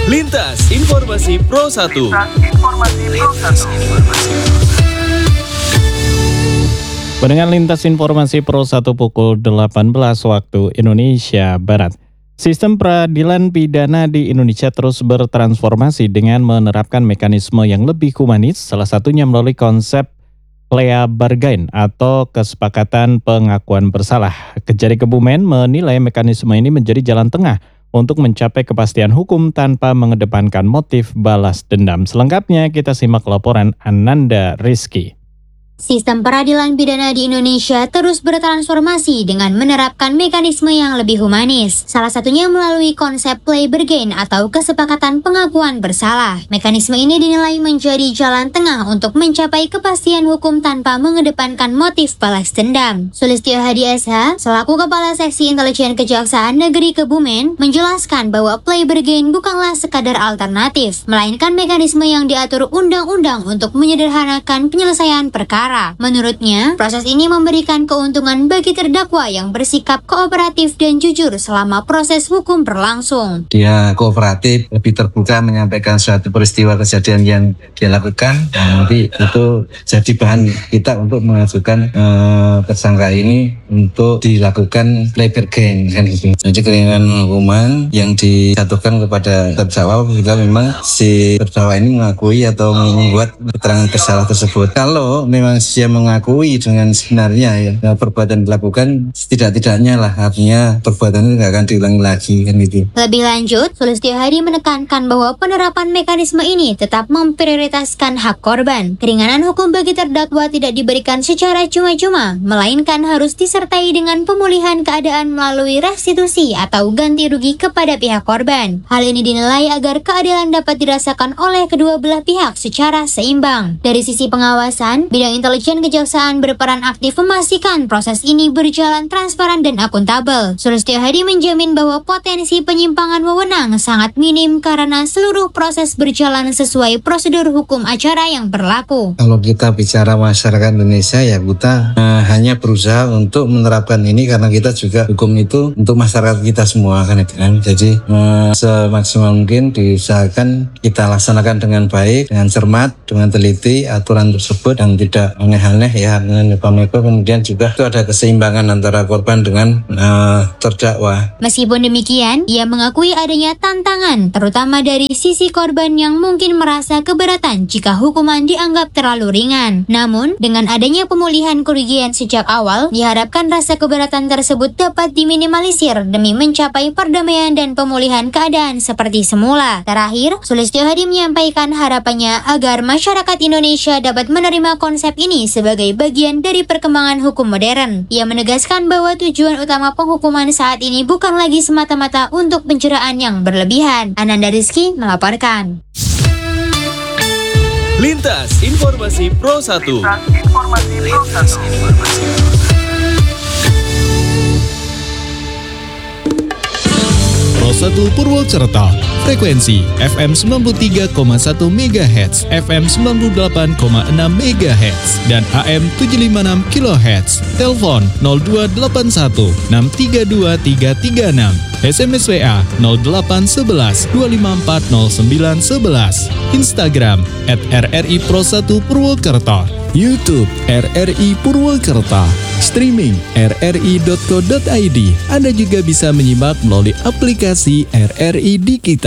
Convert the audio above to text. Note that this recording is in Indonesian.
Lintas Informasi Pro 1. Pendengar Lintas Informasi Pro 1 pukul 18 waktu Indonesia Barat. Sistem peradilan pidana di Indonesia terus bertransformasi dengan menerapkan mekanisme yang lebih humanis, salah satunya melalui konsep plea bargain atau kesepakatan pengakuan bersalah. Kejari Kebumen menilai mekanisme ini menjadi jalan tengah untuk mencapai kepastian hukum tanpa mengedepankan motif balas dendam. Selengkapnya kita simak laporan Ananda Rizky. Sistem peradilan pidana di Indonesia terus bertransformasi dengan menerapkan mekanisme yang lebih humanis. Salah satunya melalui konsep plea bargain atau kesepakatan pengakuan bersalah. Mekanisme ini dinilai menjadi jalan tengah untuk mencapai kepastian hukum tanpa mengedepankan motif balas dendam. Sulistyo Hadi SH, selaku Kepala Seksi Intelijen Kejaksaan Negeri Kebumen, menjelaskan bahwa plea bargain bukanlah sekadar alternatif, melainkan mekanisme yang diatur undang-undang untuk menyederhanakan penyelesaian perkara. Menurutnya, proses ini memberikan keuntungan bagi terdakwa yang bersikap kooperatif dan jujur selama proses hukum berlangsung. Dia kooperatif, lebih terbuka menyampaikan suatu peristiwa kejadian yang dia lakukan, dan nanti itu jadi bahan kita untuk mengajukan tersangka ini untuk dilakukan plea bargain kan gitu. Jadi keringanan hukuman yang dijatuhkan kepada terdakwa bila memang si terdakwa ini mengakui atau membuat keterangan bersalah tersebut. Kalau memang dia mengakui dengan sebenarnya ya perbuatan dilakukan, setidak-tidaknya lah artinya perbuatan itu tidak akan diulangi lagi kan gitu. Lebih lanjut, Sulistyo Hadi menekankan bahwa penerapan mekanisme ini tetap memprioritaskan hak korban. Keringanan hukum bagi terdakwa tidak diberikan secara cuma-cuma, melainkan harus disertai dengan pemulihan keadaan melalui restitusi atau ganti rugi kepada pihak korban. Hal ini dinilai agar keadilan dapat dirasakan oleh kedua belah pihak secara seimbang. Dari sisi pengawasan, bidang Intelijen Kejaksaan berperan aktif memastikan proses ini berjalan transparan dan akuntabel. Sulistyo Hadi menjamin bahwa potensi penyimpangan wewenang sangat minim karena seluruh proses berjalan sesuai prosedur hukum acara yang berlaku. Kalau kita bicara masyarakat Indonesia ya kita hanya berusaha untuk menerapkan ini karena kita juga hukum itu untuk masyarakat kita semua kan. Jadi semaksimal mungkin diusahakan kita laksanakan dengan baik, dengan cermat, dengan teliti aturan tersebut dan tidak aneh-aneh ya, neko-neko. Kemudian juga itu ada keseimbangan antara korban dengan terdakwa. Meskipun demikian, ia mengakui adanya tantangan terutama dari sisi korban yang mungkin merasa keberatan jika hukuman dianggap terlalu ringan. Namun, dengan adanya pemulihan kerugian sejak awal, diharapkan rasa keberatan tersebut dapat diminimalisir demi mencapai perdamaian dan pemulihan keadaan seperti semula. Terakhir, Sulistyo Hadi menyampaikan harapannya agar masyarakat Indonesia dapat menerima konsep ini sebagai bagian dari perkembangan hukum modern. Ia menegaskan bahwa tujuan utama penghukuman saat ini bukan lagi semata-mata untuk penjeraan yang berlebihan. Ananda Rizky melaporkan. Lintas Informasi Pro 1. Pro 1 Purwokerto, frekuensi FM 93,1 MHz, FM 98,6 MHz, dan AM 756 kHz. Telepon 0281 632 336. SMS WA 0811 254 0911. Instagram @RRI Pro 1 Purwokerto. YouTube RRI Purwokerto. Streaming rri.co.id. Anda juga bisa menyimak melalui aplikasi RRI di kita.